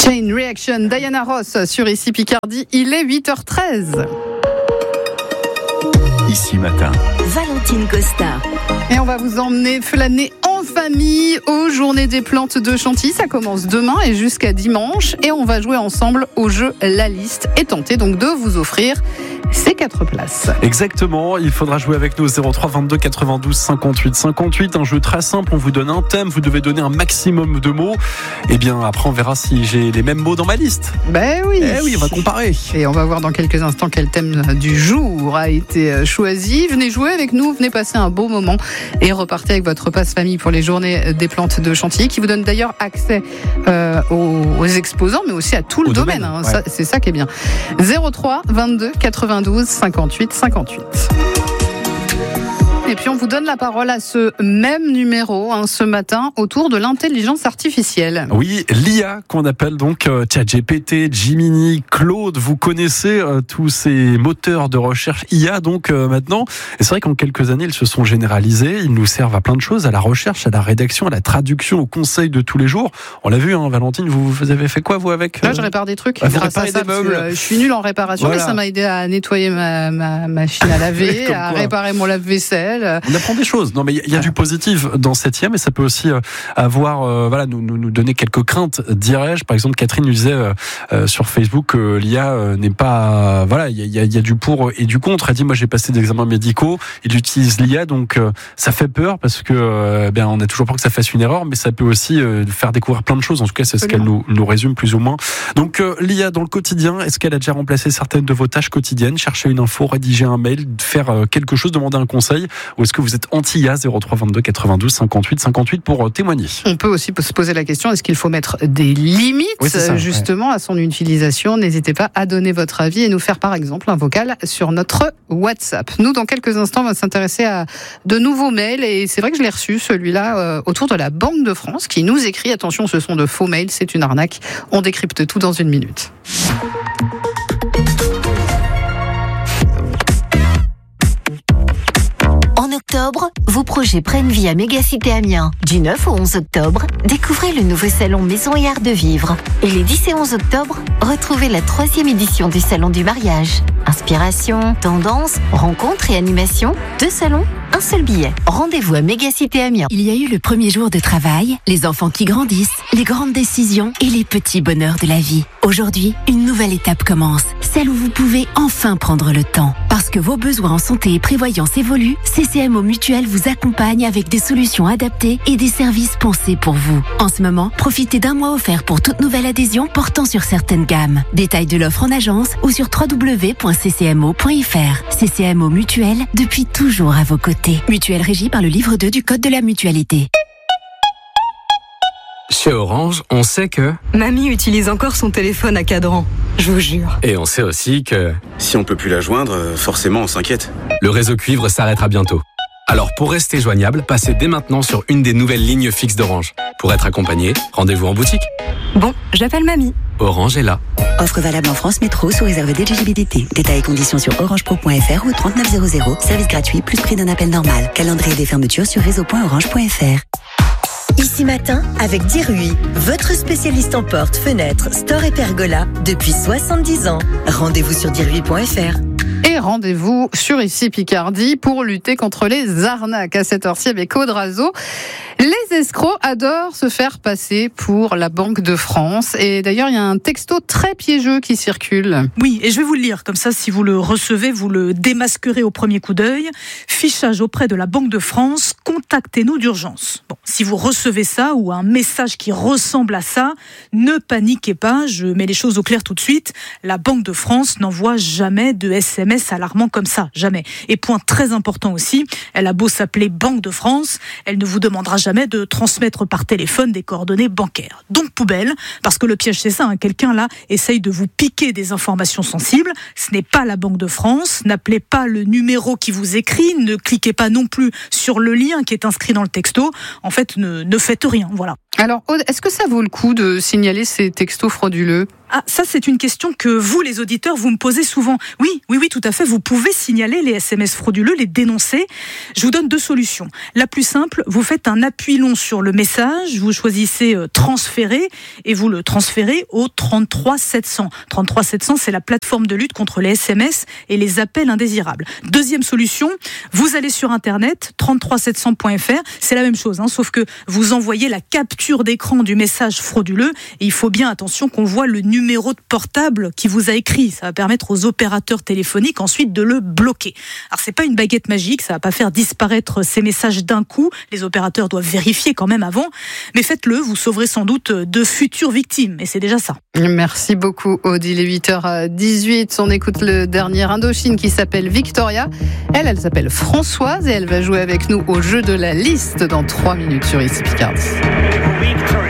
Chain Reaction, Diana Ross sur Ici Picardie, il est 8h13. Ici Matin. Valentine Costa. Et on va vous emmener flâner en famille aux Journées des plantes de Chantilly. Ça commence demain et jusqu'à dimanche. Et on va jouer ensemble au jeu La Liste et tenter donc de vous offrir ces 4 places. Exactement, il faudra jouer avec nous au 03 22 92 58 58. Un jeu très simple, on vous donne un thème, vous devez donner un maximum de mots. Et bien après on verra si j'ai les mêmes mots dans ma liste. Ben oui. Eh oui, on va comparer. Et on va voir dans quelques instants quel thème du jour a été choisi. Venez jouer avec nous, venez passer un beau moment et repartez avec votre passe famille pour les Journées des plantes de Chantilly qui vous donne d'ailleurs accès aux exposants mais aussi à tout le domaine. Hein. Ouais. C'est ça qui est bien. 03 22 92 58 58. Et puis on vous donne la parole à ce même numéro ce matin autour de l'intelligence artificielle. Oui, l'IA qu'on appelle donc ChatGPT, Gemini, Claude. Vous connaissez tous ces moteurs de recherche IA donc maintenant. Et c'est vrai qu'en quelques années, ils se sont généralisés. Ils nous servent à plein de choses, à la recherche, à la rédaction, à la traduction, au conseil de tous les jours. On l'a vu, Valentine, vous avez fait quoi vous avec Là, je répare des trucs. vous grâce à réparez ça, des meubles. je suis nulle en réparation, Voilà. mais ça m'a aidé à nettoyer ma machine à laver, à réparer mon lave-vaisselle. On apprend des choses. Non, mais il y a du positif dans cette IA, mais ça peut aussi avoir, nous donner quelques craintes, dirais-je. Par exemple, Catherine nous disait sur Facebook que l'IA n'est pas, il y a du pour et du contre. Elle dit, moi, j'ai passé des examens médicaux, il utilise l'IA, donc ça fait peur parce que, on a toujours peur que ça fasse une erreur, mais ça peut aussi faire découvrir plein de choses. En tout cas, c'est ce qu'elle nous résume plus ou moins. Donc, l'IA dans le quotidien, est-ce qu'elle a déjà remplacé certaines de vos tâches quotidiennes? Chercher une info, rédiger un mail, faire quelque chose, demander un conseil, ou est-ce que vous êtes anti-IA? 03 22 92 58 58 pour témoigner. On peut aussi se poser la question, est-ce qu'il faut mettre des limites justement à son utilisation? N'hésitez pas à donner votre avis et nous faire par exemple un vocal sur notre WhatsApp. Nous, dans quelques instants, on va s'intéresser à de nouveaux mails et c'est vrai que je l'ai reçu, celui-là, autour de la Banque de France qui nous écrit, attention, ce sont de faux mails, c'est une arnaque. On décrypte tout dans une minute. En octobre, vos projets prennent vie à Mégacité Amiens. Du 9 au 11 octobre, découvrez le nouveau salon Maison et Art de Vivre. Et les 10 et 11 octobre, retrouvez la 3e édition du Salon du Mariage. Inspiration, tendance, rencontres et animation, 2 salons, un seul billet. Rendez-vous à Mégacité Amiens. Il y a eu le premier jour de travail, les enfants qui grandissent, les grandes décisions et les petits bonheurs de la vie. Aujourd'hui, une nouvelle étape commence, celle où vous pouvez enfin prendre le temps. Parce que vos besoins en santé et prévoyance évoluent, CCMO Mutuelle vous accompagne avec des solutions adaptées et des services pensés pour vous. En ce moment, profitez d'un mois offert pour toute nouvelle adhésion portant sur certaines gammes. Détails de l'offre en agence ou sur www.ccmo.fr. CCMO Mutuelle, depuis toujours à vos côtés. Mutuelle régie par le livre 2 du Code de la mutualité. Chez Orange, on sait que... Mamie utilise encore son téléphone à cadran, je vous jure. Et on sait aussi que... Si on peut plus la joindre, forcément on s'inquiète. Le réseau cuivre s'arrêtera bientôt. Alors pour rester joignable, passez dès maintenant sur une des nouvelles lignes fixes d'Orange. Pour être accompagné, rendez-vous en boutique. Bon, j'appelle mamie. Orange est là. Offre valable en France Métro sous réserve d'éligibilité. Détails et conditions sur orangepro.fr ou 3900. Service gratuit plus prix d'un appel normal. Calendrier des fermetures sur réseau.orange.fr. Ici Matin avec Dirui, votre spécialiste en portes, fenêtres, stores et pergolas depuis 70 ans. Rendez-vous sur dirui.fr. Et rendez-vous sur Ici Picardie pour lutter contre les arnaques à cette heure-ci avec Aude Razo. Les escrocs adorent se faire passer pour la Banque de France. Et d'ailleurs, il y a un texto très piégeux qui circule. Oui, et je vais vous le lire. Comme ça, si vous le recevez, vous le démasquerez au premier coup d'œil. Fichage auprès de la Banque de France. Contactez-nous d'urgence. Bon, si vous recevez ça ou un message qui ressemble à ça, ne paniquez pas. Je mets les choses au clair tout de suite. La Banque de France n'envoie jamais de SMS alarmant comme ça. Jamais. Et point très important aussi, elle a beau s'appeler Banque de France, elle ne vous demandera jamais de transmettre par téléphone des coordonnées bancaires. Donc poubelle, parce que le piège c'est ça, quelqu'un là essaye de vous piquer des informations sensibles, ce n'est pas la Banque de France, n'appelez pas le numéro qui vous écrit, ne cliquez pas non plus sur le lien qui est inscrit dans le texto, en fait ne faites rien, voilà. Alors Aude, est-ce que ça vaut le coup de signaler ces textos frauduleux ? Ah, ça c'est une question que vous, les auditeurs, vous me posez souvent. Oui, tout à fait. Vous pouvez signaler les SMS frauduleux, les dénoncer. Je vous donne 2 solutions. La plus simple, vous faites un appui long sur le message, vous choisissez transférer et vous le transférez au 33 700. 33 700, c'est la plateforme de lutte contre les SMS et les appels indésirables. Deuxième solution, vous allez sur internet 33700.fr, c'est la même chose, sauf que vous envoyez la capture d'écran du message frauduleux et il faut bien attention qu'on voit le numéro de portable qui vous a écrit. Ça va permettre aux opérateurs téléphoniques ensuite de le bloquer. Alors c'est pas une baguette magique, ça va pas faire disparaître ces messages d'un coup. Les opérateurs doivent vérifier quand même avant, mais faites-le, vous sauverez sans doute de futures victimes et c'est déjà ça. Merci beaucoup Aude, il est 8h18, on écoute le dernier Indochine qui s'appelle Victoria. Elle s'appelle Françoise et elle va jouer avec nous au jeu de la liste dans 3 minutes sur ici Picardie.